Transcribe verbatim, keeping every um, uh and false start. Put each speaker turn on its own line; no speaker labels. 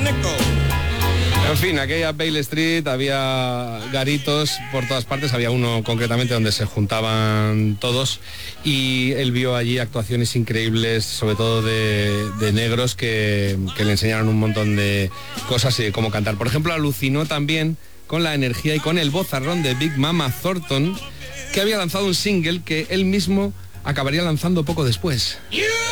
En fin, aquella Bale Street había garitos por todas partes, había uno concretamente donde se juntaban todos y él vio allí actuaciones increíbles, sobre todo de, de negros que, que le enseñaron un montón de cosas y de cómo cantar. Por ejemplo, alucinó también con la energía y con el vozarrón de Big Mama Thornton, que había lanzado un single que él mismo acabaría lanzando poco después.